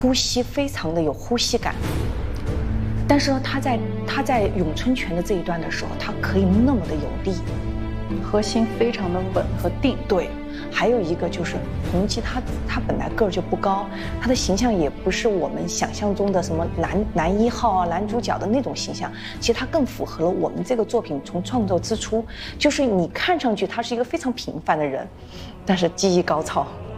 呼吸非常的有呼吸感。但是呢，他在咏春拳的这一段的时候，他可以那么的有力， 核心非常的稳和定。 对，还有一个就是洪基他本来个儿就不高，他的形象也不是我们想象中的什么男1号啊、男主角的那种形象，其实他更符合了我们这个作品从创作之初，就是你看上去他是一个非常平凡的人，但是技艺高超。